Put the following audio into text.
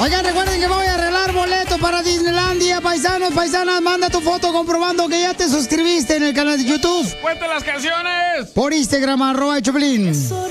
Oigan, recuerden que voy a arreglar boletos para Disneylandia. Paisanos, paisanas, manda tu foto comprobando que ya te suscribiste en el canal de YouTube. ¡Cuenta las canciones! Por Instagram, @el Choplin.